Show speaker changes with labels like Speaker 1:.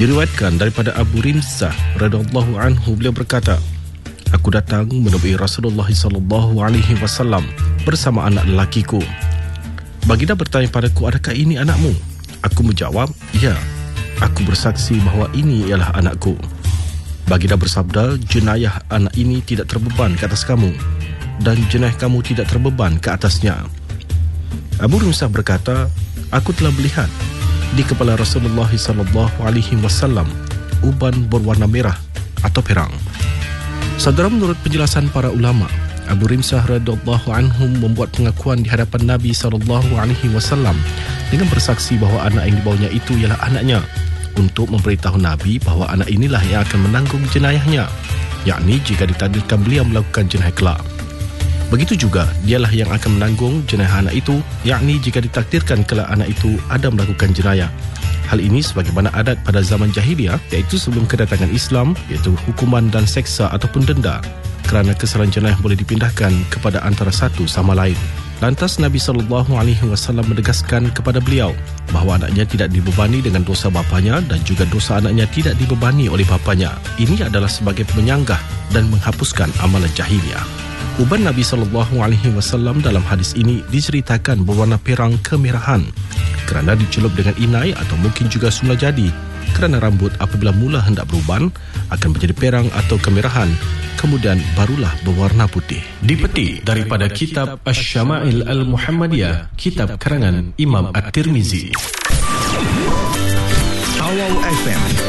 Speaker 1: Diriwayatkan daripada Abu Rimsah radhiyallahu anhu, beliau berkata, aku datang menemui Rasulullah SAW bersama anak lelakiku. Baginda bertanya padaku, adakah ini anakmu? Aku menjawab, ya. Aku bersaksi bahawa ini ialah anakku. Baginda bersabda, jenayah anak ini tidak terbeban ke atas kamu, dan jenayah kamu tidak terbeban ke atasnya. Abu Rimsah berkata, aku telah melihat di kepala Rasulullah SAW uban berwarna merah atau perang. Saudara, menurut penjelasan para ulama, Abu Rimsah radhiyallahu anhu membuat pengakuan di hadapan Nabi SAW dengan bersaksi bahawa anak yang dibawanya itu ialah anaknya, untuk memberitahu Nabi bahawa anak inilah yang akan menanggung jenayahnya, yakni jika ditakdirkan beliau melakukan jenayah kelak. Begitu juga dialah yang akan menanggung jenayah anak itu, yakni jika ditakdirkan kelak anak itu ada melakukan jenayah. Hal ini sebagaimana adat pada zaman jahiliah, iaitu sebelum kedatangan Islam, iaitu hukuman dan seksa ataupun denda kerana kesalahan jenayah boleh dipindahkan kepada antara satu sama lain. Lantas Nabi SAW menegaskan kepada beliau bahawa anaknya tidak dibebani dengan dosa bapanya dan juga dosa anaknya tidak dibebani oleh bapanya. Ini adalah sebagai menyanggah dan menghapuskan amalan jahiliah. Uban Nabi SAW dalam hadis ini diceritakan berwarna perang kemerahan kerana dicelup dengan inai atau mungkin juga semula jadi, kerana rambut apabila mula hendak beruban akan menjadi perang atau kemerahan, kemudian barulah berwarna putih. Dipetik daripada kitab Asy-Syama'il Al-Muhammadiyah, kitab karangan Imam At-Tirmizi.
Speaker 2: Awal FM